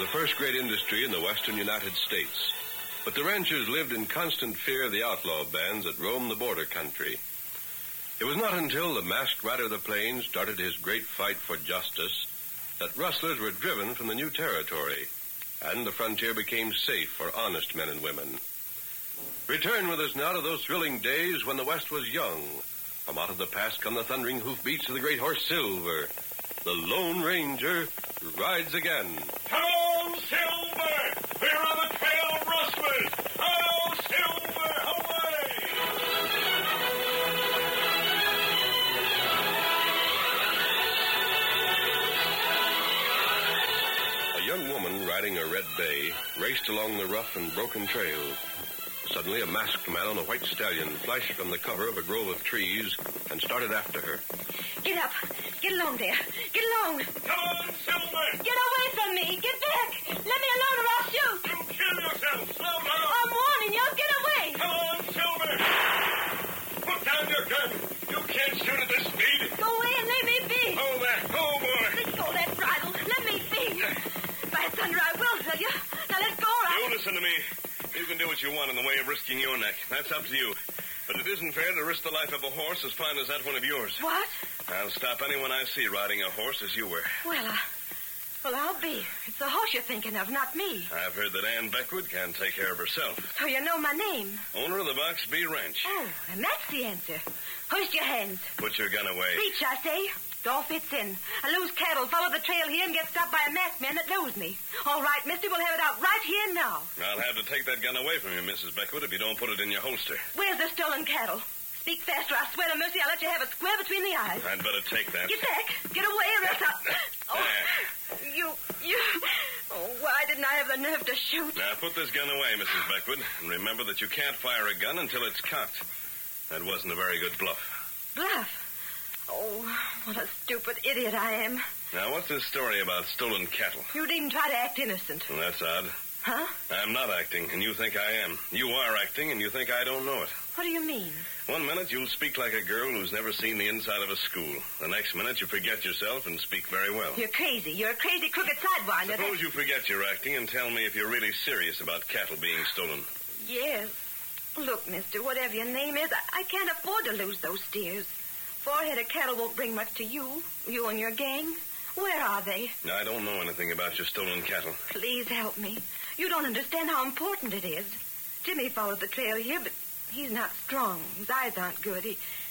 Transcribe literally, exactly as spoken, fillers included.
the first great industry in the western United States. But the ranchers lived in constant fear of the outlaw bands that roamed the border country. It was not until the masked rider of the plains started his great fight for justice that rustlers were driven from the new territory, and the frontier became safe for honest men and women. Return with us now to those thrilling days when the West was young. From out of the past come the thundering hoofbeats of the great horse Silver. The Lone Ranger rides again. Come on, Silver! We're on the trail of rustlers! Hello, Silver! Away! A young woman riding a red bay raced along the rough and broken trail. Suddenly, a masked man on a white stallion flashed from the cover of a grove of trees and started after her. Get up. Get along there. Get along. Come on, Silver! Get away from me. Get back. Let me alone or I'll shoot. You'll kill yourself. Slow down. I'm warning you. Get away. Come on, Silver! Put down your gun. You can't shoot at this speed. Go away and leave me be. Hold that. Oh, boy. Let go of that bridle. Let me be. By thunder, I will, will you? Now let go. I... You listen to me. You can do what you want in the way of risking your neck. That's up to you. But it isn't fair to risk the life of a horse as fine as that one of yours. What? I'll stop anyone I see riding a horse as you were. Well, uh, well, I'll be. It's the horse you're thinking of, not me. I've heard that Ann Beckwood can take care of herself. So you know my name. Owner of the Box B Ranch. Oh, and that's the answer. Hoist your hands. Put your gun away. Reach, I say. All fits in. I lose cattle, follow the trail here, and get stopped by a masked man that knows me. All right, mister, we'll have it out right here and now. I'll have to take that gun away from you, Missus Beckwood, if you don't put it in your holster. Where's the stolen cattle? Speak faster, I swear to mercy, I'll let you have a square between the eyes. I'd better take that. Get back. Get away, or else I'll... Oh, you, you... Oh, why didn't I have the nerve to shoot? Now, put this gun away, Missus Beckwood, and remember that you can't fire a gun until it's cocked. That wasn't a very good bluff. Bluff? Oh, what a stupid idiot I am. Now, what's this story about stolen cattle? You'd even try to act innocent. Well, that's odd. Huh? I'm not acting, and you think I am. You are acting, and you think I don't know it. What do you mean? One minute you'll speak like a girl who's never seen the inside of a school. The next minute you forget yourself and speak very well. You're crazy. You're a crazy, crooked sidewinder. Suppose you forget your acting and tell me if you're really serious about cattle being stolen. Yes. Look, mister, whatever your name is, I, I can't afford to lose those steers. Four head of cattle won't bring much to you. You and your gang. Where are they? I don't know anything about your stolen cattle. Please help me. You don't understand how important it is. Jimmy followed the trail here, but he's not strong. His eyes aren't good. He